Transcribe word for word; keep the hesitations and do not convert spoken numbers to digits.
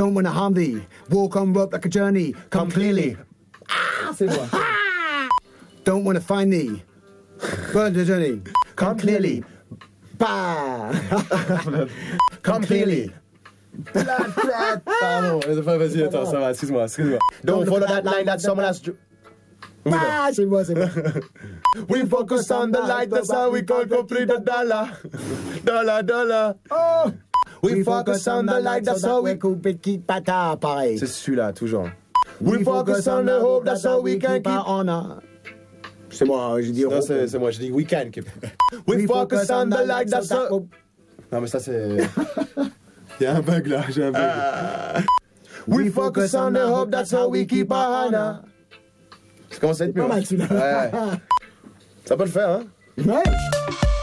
Don't wanna harm thee. Walk on rope like a journey. Come clearly. Ah, c'est moi. Don't wanna find thee. Burn the journey. Come clearly. Bah. Come clearly. Flat, flat. Pardon, vas-y, attends, ça va, excuse-moi, excuse-moi. Don't follow that line that someone has... Ah, c'est moi, c'est moi. We focus on the light, that's how we call complete the dollar. Dollar, dollar. Oh. We focus on the light, that's how we... keep pata, pareil. C'est celui-là, toujours. We focus on the hope, that's how we can keep... on. C'est moi, j'ai dit Non, c'est, c'est moi, j'ai dit we can keep. We focus on the light, that's how... Non, mais ça, c'est... Il y a un bug, là, j'ai un bug. Ah. We focus on the hope, that's how we keep our honor. Ça commence à être mieux. Pas mal, celui-là. Ouais. Ça peut le faire, hein? Ouais.